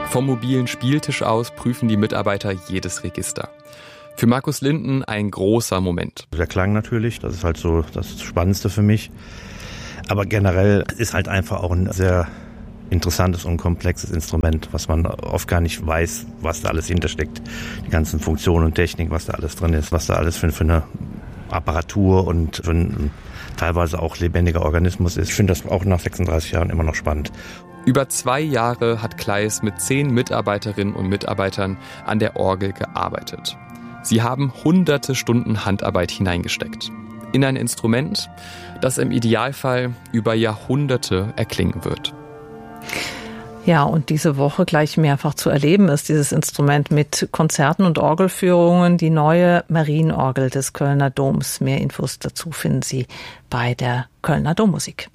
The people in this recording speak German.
Vom mobilen Spieltisch aus prüfen die Mitarbeiter jedes Register. Für Markus Linden ein großer Moment. Der Klang natürlich, das ist halt so das Spannendste für mich. Aber generell ist halt einfach auch ein sehr interessantes und komplexes Instrument, was man oft gar nicht weiß, was da alles hintersteckt. Die ganzen Funktionen und Technik, was da alles drin ist, was da alles für eine Apparatur und für ein teilweise auch lebendiger Organismus ist. Ich finde das auch nach 36 Jahren immer noch spannend. Über 2 Jahre hat Kleis mit 10 Mitarbeiterinnen und Mitarbeitern an der Orgel gearbeitet. Sie haben hunderte Stunden Handarbeit hineingesteckt. In ein Instrument, das im Idealfall über Jahrhunderte erklingen wird. Ja, und diese Woche gleich mehrfach zu erleben ist dieses Instrument mit Konzerten und Orgelführungen, die neue Marienorgel des Kölner Doms. Mehr Infos dazu finden Sie bei der Kölner Dommusik.